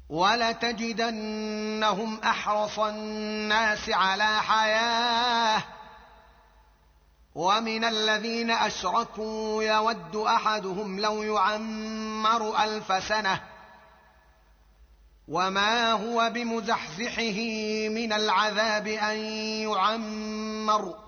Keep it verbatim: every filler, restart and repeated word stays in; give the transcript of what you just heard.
ولتجدنهم أحرص الناس على حياة ومن الذين أشركوا يود أحدهم لو يعمر ألف سنة وما هو بمزحزحه من العذاب أن يعمر